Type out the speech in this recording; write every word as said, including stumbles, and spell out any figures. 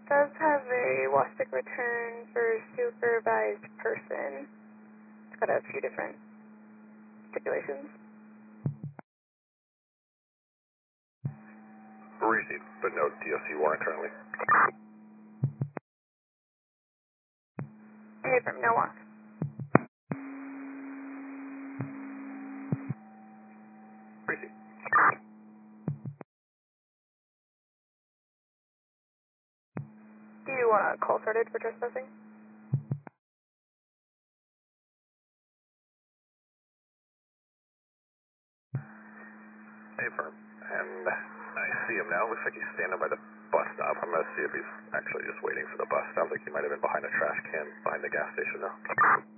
does have a WASTIC return for supervised person. It's got a few different stipulations. Received, but no D O C warrant currently. Affirm, no warrant. Received. Do you want a call started for trespassing? Affirm. And I see him now. Looks like he's standing by the bus stop. I'm going to see if he's actually just waiting for the bus. Sounds like he might have been behind a trash can behind the gas station now.